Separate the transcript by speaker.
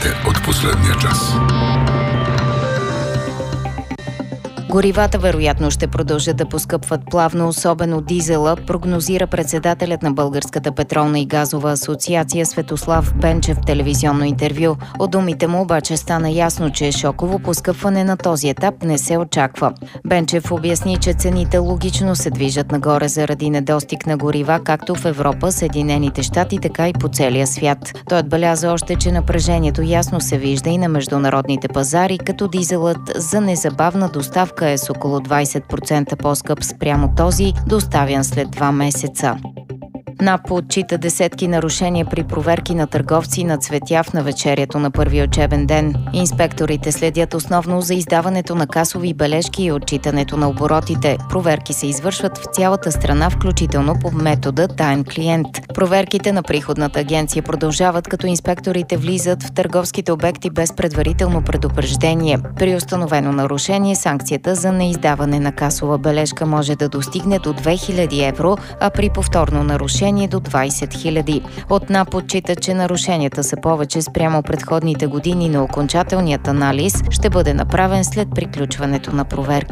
Speaker 1: новините от последния час.
Speaker 2: Горивата вероятно ще продължат да поскъпват плавно, особено дизела, прогнозира председателят на Българската петролна и газова асоциация Светослав Бенчев в телевизионно интервю. От думите му обаче стана ясно, че шоково поскъпване на този етап не се очаква. Бенчев обясни, че цените логично се движат нагоре заради недостиг на горива, както в Европа, Съединените щати, така и по целия свят. Той отбеляза още, че напрежението ясно се вижда и на международните пазари, като дизелът за незабавна доставка е с около 20% по-скъп спрямо този, доставян след 2 месеца. НАП отчита десетки нарушения при проверки на търговци на цветя в навечерието на първия учебен ден. Инспекторите следят основно за издаването на касови бележки и отчитането на оборотите. Проверки се извършват в цялата страна, включително по метода таен клиент. Проверките на приходната агенция продължават, като инспекторите влизат в търговските обекти без предварително предупреждение. При установено нарушение санкцията за неиздаване на касова бележка може да достигне до 2000 евро, а при повторно нарушение до 20 000. От НАП отчита, че нарушенията са повече спрямо предходните години, но окончателният анализ ще бъде направен след приключването на проверките.